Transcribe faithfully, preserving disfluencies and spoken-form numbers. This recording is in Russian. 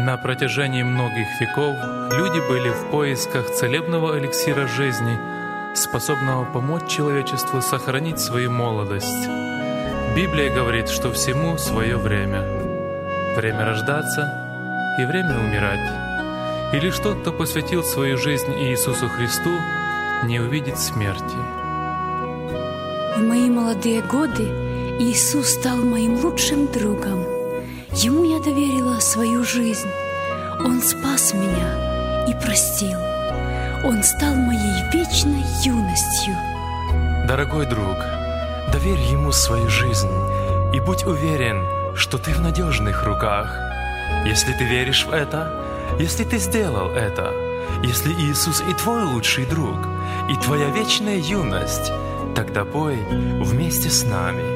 На протяжении многих веков люди были в поисках целебного эликсира жизни, способного помочь человечеству сохранить свою молодость. Библия говорит, что всему свое время. Время рождаться и время умирать. И лишь тот, кто посвятил свою жизнь Иисусу Христу, не увидит смерти. В мои молодые годы Иисус стал моим лучшим другом. Ему я доверила свою жизнь. Он спас меня и простил. Он стал моей вечной юностью. Дорогой друг, доверь Ему свою жизнь и будь уверен, что ты в надежных руках. Если ты веришь в это, если ты сделал это, если Иисус и твой лучший друг, и твоя вечная юность, тогда пой вместе с нами.